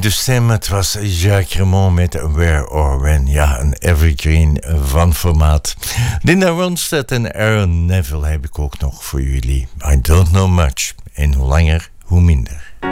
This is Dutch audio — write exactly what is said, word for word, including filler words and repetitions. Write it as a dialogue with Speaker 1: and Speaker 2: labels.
Speaker 1: de stem, het was Jacques Raymond met Where or When. Ja, een evergreen van formaat. Linda Ronstadt en Aaron Neville heb ik ook nog voor jullie. I don't know much. En hoe langer, hoe minder.